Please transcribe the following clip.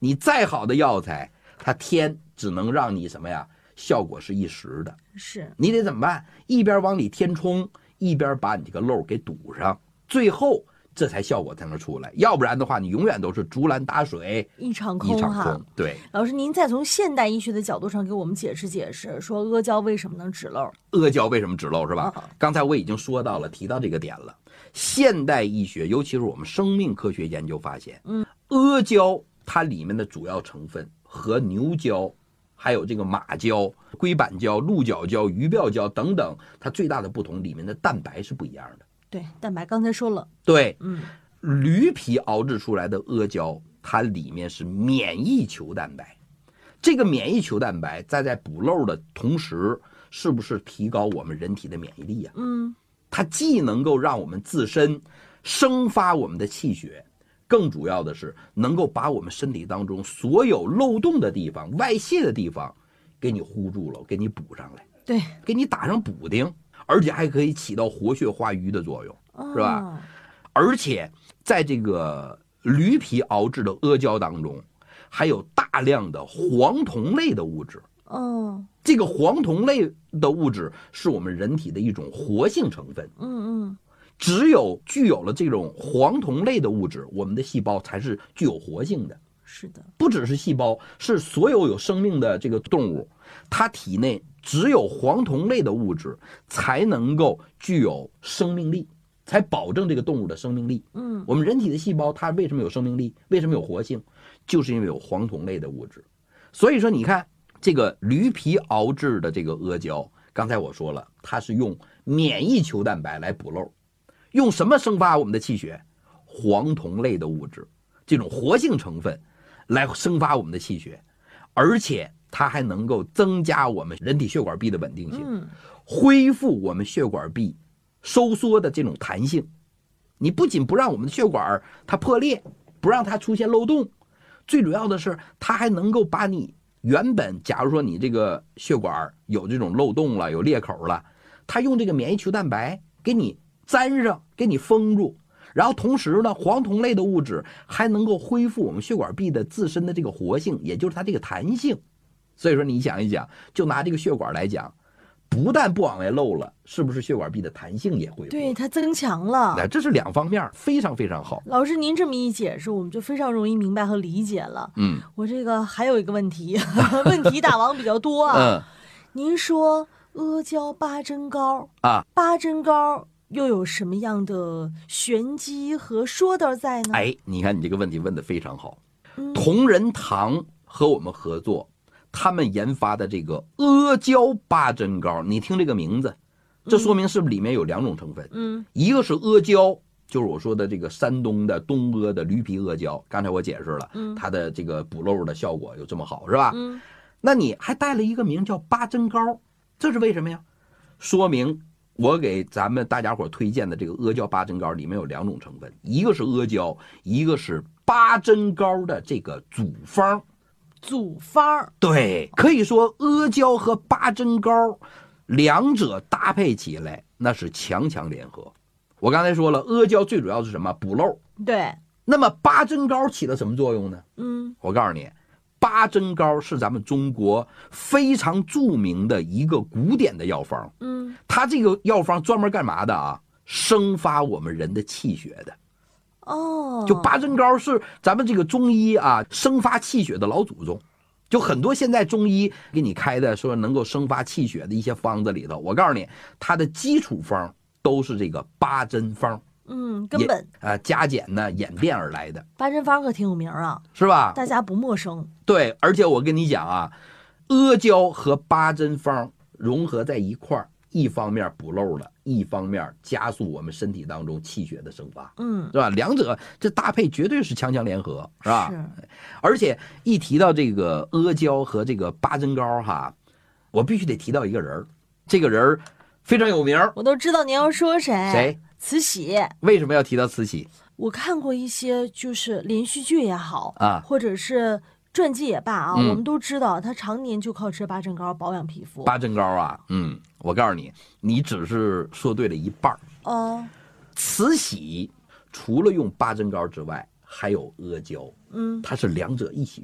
你再好的药材，它天只能让你什么呀？效果是一时的， 是你得怎么办？一边往里填充，一边把你这个漏给堵上，最后这才效果才能出来。要不然的话，你永远都是竹篮打水一场空哈。 对， 老师，您再从现代医学的角度上给我们解释解释，说阿胶为什么能止漏？ 阿胶为什么止漏是吧？刚才我已经说到了，提到这个点了。现代医学，尤其是我们生命科学研究发现，阿胶它里面的主要成分和牛胶，还有这个马胶、硅板胶、鹿角胶、鱼鳔胶等等，它最大的不同，里面的蛋白是不一样的。 对，蛋白刚才说了。 对，驴皮熬制出来的阿胶，它里面是免疫球蛋白。这个免疫球蛋白在补漏的同时，是不是提高我们人体的免疫力呀？它既能够让我们自身生发我们的气血，更主要的是能够把我们身体当中所有漏洞的地方、外泄的地方给你糊住了，给你补上来， 对， 给你打上补丁，而且还可以起到活血化瘀的作用，是吧？而且在这个驴皮熬制的阿胶当中，还有大量的黄酮类的物质。这个黄酮类的物质是我们人体的一种活性成分。只有具有了这种黄酮类的物质，我们的细胞才是具有活性的。 是的， 不只是细胞，是所有有生命的这个动物，它体内只有黄酮类的物质才能够具有生命力，才保证这个动物的生命力。我们人体的细胞它为什么有生命力？为什么有活性？就是因为有黄酮类的物质。所以说你看这个驴皮熬制的这个阿胶，刚才我说了，它是用免疫球蛋白来补漏。用什么生发我们的气血？黄酮类的物质，这种活性成分来生发我们的气血，而且它还能够增加我们人体血管壁的稳定性，恢复我们血管壁收缩的这种弹性。你不仅不让我们的血管它破裂，不让它出现漏洞，最主要的是它还能够把你原本假如说你这个血管有这种漏洞了，有裂口了，它用这个免疫球蛋白给你粘上，给你封住，然后同时呢，黄酮类的物质还能够恢复我们血管壁的自身的这个活性，也就是它这个弹性。所以说你想一想，就拿这个血管来讲，不但不往外漏了，是不是血管壁的弹性也恢复？ 对，它增强了。 这是两方面，非常非常好。 老师您这么一解释，我们就非常容易明白和理解了。我这个还有一个问题，问题大王比较多啊。您说阿胶八珍膏啊，八珍膏又有什么样的玄机和说道在呢？ 你看你这个问题问得非常好。同仁堂和我们合作，他们研发的这个阿胶八珍膏，你听这个名字，这说明是不是里面有两种成分？一个是阿胶，就是我说的这个山东的东阿的驴皮阿胶，刚才我解释了，它的这个补漏的效果有这么好，是吧？那你还带了一个名叫八珍膏，这是为什么呀？说明我给咱们大家伙推荐的这个阿胶八珍膏里面有两种成分，一个是阿胶，一个是八珍膏的这个组方。 组方， 对，可以说阿胶和八珍膏两者搭配起来那是强强联合。我刚才说了，阿胶最主要是什么？补漏。 对。 那么八珍膏起了什么作用呢？我告诉你，八珍膏是咱们中国非常著名的一个古典的药方。它这个药方专门干嘛的啊？生发我们人的气血的。就八珍膏是咱们这个中医啊生发气血的老祖宗。就很多现在中医给你开的说能够生发气血的一些方子里头，我告诉你，它的基础方都是这个八珍方。 根本加减呢演变而来的。 八珍方可挺有名啊， 是吧？ 大家不陌生。 对，而且我跟你讲啊，阿胶和八珍方融合在一块儿，一方面补漏了，一方面加速我们身体当中气血的生发，是吧？两者这搭配绝对是强强联合，是吧？ 是。 而且一提到这个阿胶和这个八珍膏哈，我必须得提到一个人，这个人非常有名， 我都知道您要说谁。 谁？ 慈禧。 为什么要提到慈禧？ 我看过一些就是连续剧也好啊， 或者是传记也罢啊，我们都知道他常年就靠吃八珍膏保养皮肤。 八珍膏啊，我告诉你，你只是说对了一半。慈禧除了用八珍膏之外，还有阿胶，它是两者一起